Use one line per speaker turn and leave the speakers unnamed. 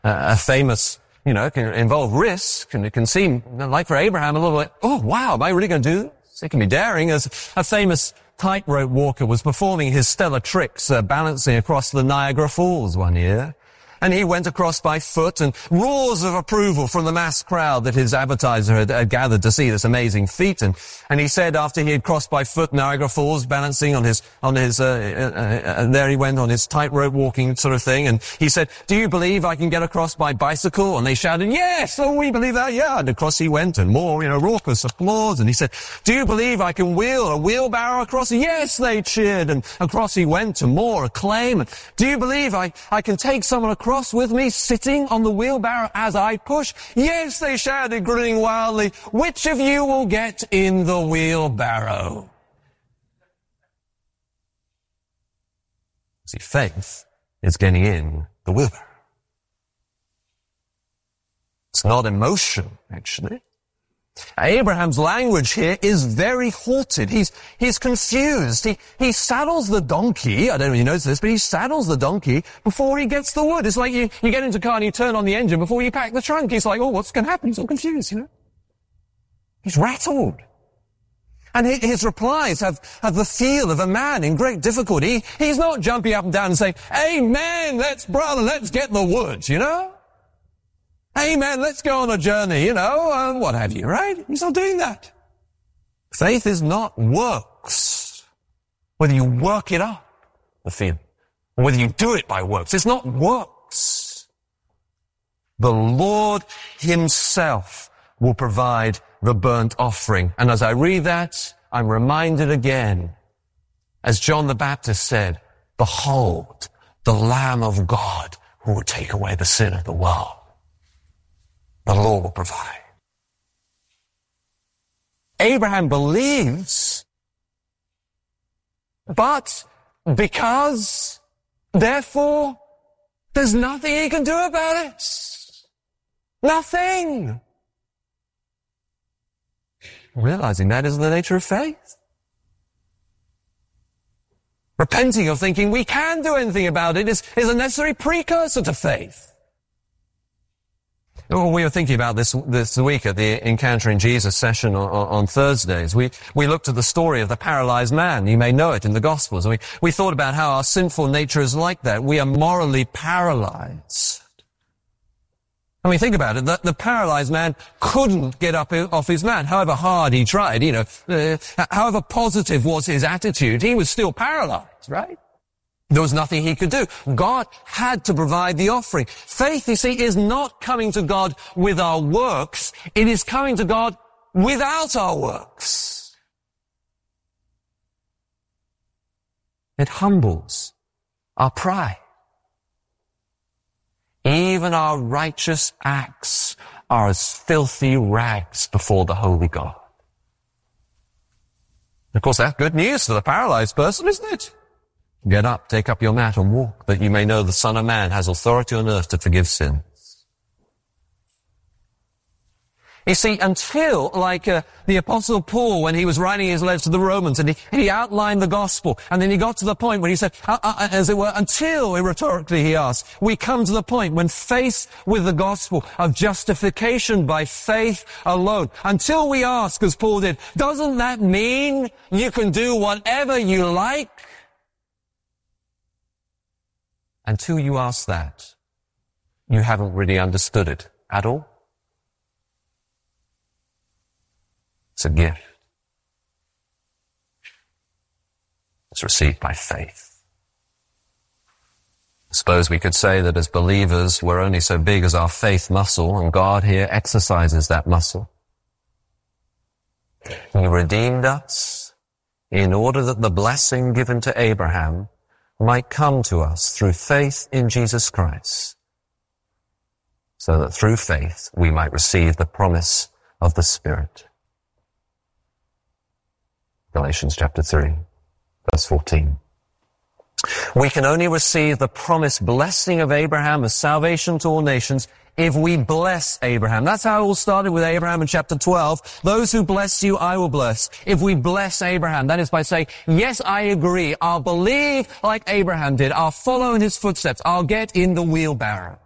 a famous, can involve risk, and it can seem like for Abraham a little like, oh wow, am I really going to do this? It can be daring, as a famous tightrope walker was performing his stellar tricks, balancing across the Niagara Falls one year. And he went across by foot, and roars of approval from the mass crowd that his advertiser had gathered to see this amazing feat. And he said after he had crossed by foot Niagara Falls, balancing on his, there he went on his tightrope walking sort of thing. And he said, do you believe I can get across by bicycle? And they shouted, yes, oh, we believe that, yeah. And across he went, and more, raucous applause. And he said, do you believe I can wheel a wheelbarrow across? Yes, they cheered. And across he went, to more acclaim. And do you believe I can take someone across with me sitting on the wheelbarrow as I push? Yes, they shouted, grinning wildly. Which of you will get in the wheelbarrow? See, faith is getting in the wheelbarrow. It's not emotion, actually. Abraham's language here is very halted. He's confused. He saddles the donkey. I don't know if you notice this, but he saddles the donkey before he gets the wood. It's like you get into a car and you turn on the engine before you pack the trunk. He's like, oh, what's going to happen? He's all confused, He's rattled. And his replies have the feel of a man in great difficulty. He's not jumping up and down and saying, amen, let's get the wood, Amen, let's go on a journey, what have you, right? He's not doing that. Faith is not works. Whether you work it up, the feeling, or whether you do it by works. It's not works. The Lord himself will provide the burnt offering. And as I read that, I'm reminded again, as John the Baptist said, behold, the Lamb of God who will take away the sin of the world. The Lord will provide. Abraham believes, but because, therefore, there's nothing he can do about it. Nothing. Realizing that isn't the nature of faith. Repenting of thinking we can do anything about it is a necessary precursor to faith. We were thinking about this week at the Encountering Jesus session on Thursdays. We looked at the story of the paralyzed man. You may know it in the Gospels. We thought about how our sinful nature is like that. We are morally paralyzed. Think about it. The paralyzed man couldn't get up off his mat, however hard he tried. However positive was his attitude, he was still paralyzed, right? There was nothing he could do. God had to provide the offering. Faith, you see, is not coming to God with our works. It is coming to God without our works. It humbles our pride. Even our righteous acts are as filthy rags before the holy God. Of course, that's good news for the paralyzed person, isn't it? Get up, take up your mat and walk, that you may know the Son of Man has authority on earth to forgive sins. You see, until, like the Apostle Paul, when he was writing his letters to the Romans, and he outlined the gospel, and then he got to the point where he said, as it were, until, rhetorically he asked, we come to the point when faced with the gospel of justification by faith alone, until we ask, as Paul did, doesn't that mean you can do whatever you like? Until you ask that, you haven't really understood it at all. It's a gift. It's received by faith. I suppose we could say that as believers, we're only so big as our faith muscle, and God here exercises that muscle. He redeemed us in order that the blessing given to Abraham might come to us through faith in Jesus Christ, so that through faith we might receive the promise of the Spirit. Galatians chapter 3, verse 14. We can only receive the promised blessing of Abraham as salvation to all nations if we bless Abraham. That's how it all started with Abraham in chapter 12. Those who bless you, I will bless. If we bless Abraham, that is by saying, yes, I agree. I'll believe like Abraham did. I'll follow in his footsteps. I'll get in the wheelbarrow.